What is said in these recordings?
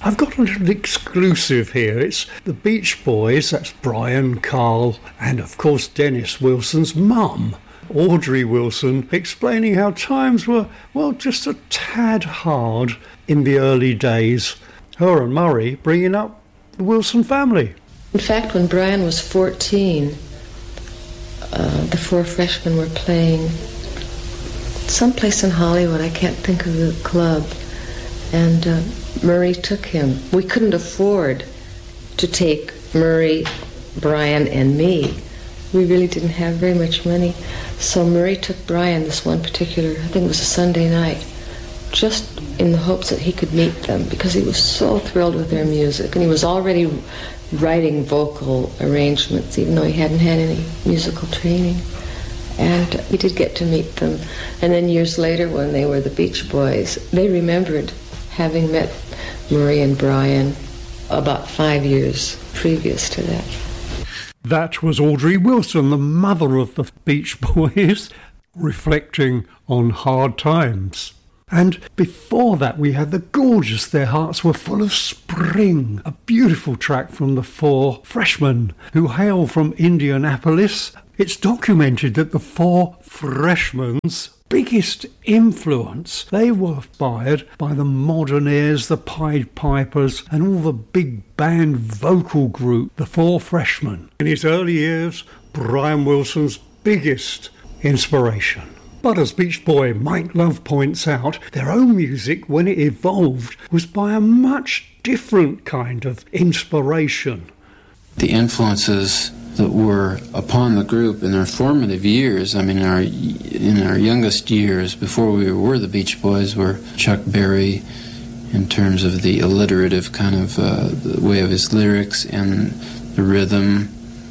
I've got a little exclusive here. It's the Beach Boys, that's Brian, Carl, and of course Dennis Wilson's mum, Audrey Wilson, explaining how times were, well, just a tad hard in the early days. Her and Murray bringing up the Wilson family. In fact, when Brian was 14, the four freshmen were playing someplace in Hollywood. I can't think of the club. And Murray took him. We couldn't afford to take Murray, Brian, and me. We really didn't have very much money. So Murray took Brian this one particular, I think it was a Sunday night, just in the hopes that he could meet them, because he was so thrilled with their music. And he was already writing vocal arrangements, even though he hadn't had any musical training. And he did get to meet them. And then years later, when they were the Beach Boys, they remembered having met Murray and Brian about 5 years previous to that. That was Audrey Wilson, the mother of the Beach Boys, reflecting on hard times. And before that, we had the gorgeous Their Hearts Were Full of Spring, a beautiful track from the four freshmen who hail from Indianapolis. It's documented that the four freshmen's biggest influence, they were inspired by the Modernaires, the Pied Pipers, and all the big band vocal group, the four freshmen. In his early years, Brian Wilson's biggest inspiration. But as Beach Boy Mike Love points out, their own music, when it evolved, was by a much different kind of inspiration. The influences that were upon the group in their formative years, I mean, in our youngest years, before we were the Beach Boys, were Chuck Berry, in terms of the alliterative kind of the way of his lyrics and the rhythm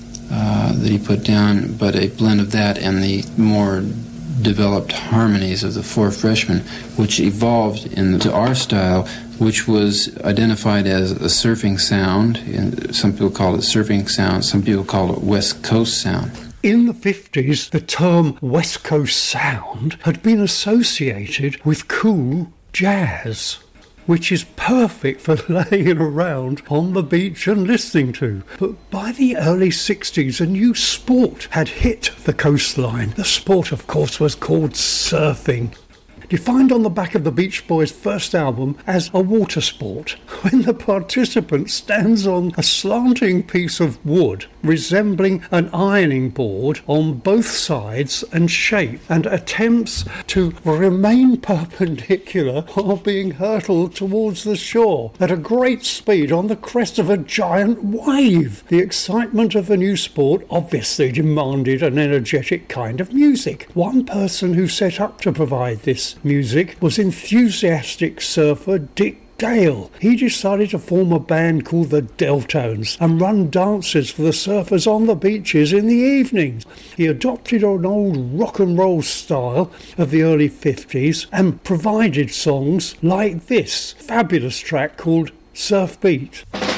that he put down, but a blend of that and the more developed harmonies of the four freshmen, which evolved into our style, which was identified as a surfing sound. Some people call it surfing sound, some people call it West Coast sound. In the 50s, the term West Coast sound had been associated with cool jazz, which is perfect for laying around on the beach and listening to. But by the early 60s, a new sport had hit the coastline. The sport, of course, was called surfing. Defined on the back of the Beach Boys' first album as a water sport, when the participant stands on a slanting piece of wood resembling an ironing board on both sides and shape, and attempts to remain perpendicular while being hurtled towards the shore at a great speed on the crest of a giant wave. The excitement of the new sport obviously demanded an energetic kind of music. One person who set up to provide this music was enthusiastic surfer Dick Dale. He decided to form a band called the Deltones and run dances for the surfers on the beaches in the evenings. He adopted an old rock and roll style of the early 50s and provided songs like this fabulous track called Surf Beat.